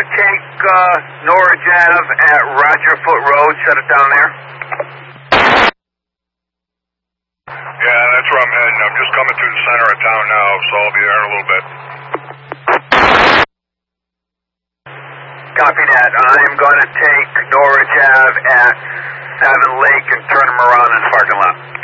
to take Norridge Ave at Roger Foot Road, shut it down there? Yeah, that's where I'm heading. I'm just coming through the center of town now, so I'll be there in a little bit. Copy that. I'm going to take Norridge Ave at 7 Lake and turn them around in the parking lot.